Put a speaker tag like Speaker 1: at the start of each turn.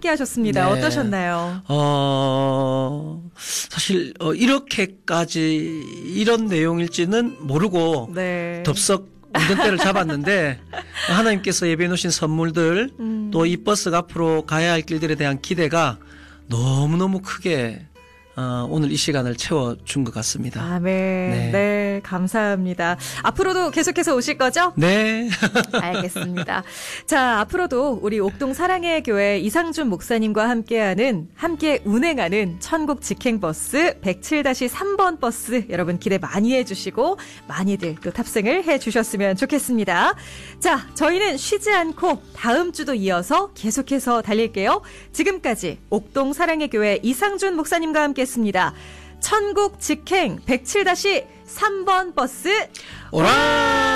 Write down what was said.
Speaker 1: 함께 하셨습니다.
Speaker 2: 네.
Speaker 1: 어떠셨나요?
Speaker 2: 사실 이렇게까지 이런 내용일지는 모르고
Speaker 1: 네.
Speaker 2: 덥석 운전대를 잡았는데 하나님께서 예배해 놓으신 선물들 또 이 버스가 앞으로 가야 할 길들에 대한 기대가 너무너무 크게 오늘 이 시간을 채워준 것 같습니다.
Speaker 1: 아멘. 네, 감사합니다. 앞으로도 계속해서 오실 거죠?
Speaker 2: 네.
Speaker 1: 알겠습니다. 자, 앞으로도 우리 옥동 사랑의 교회 이상준 목사님과 함께 운행하는 천국 직행버스 107-3번 버스 여러분 기대 많이 해주시고 많이들 또 탑승을 해주셨으면 좋겠습니다. 자, 저희는 쉬지 않고 다음 주도 이어서 계속해서 달릴게요. 지금까지 옥동 사랑의 교회 이상준 목사님과 함께 했습니다. 천국 직행 107-3번 버스
Speaker 2: 오라!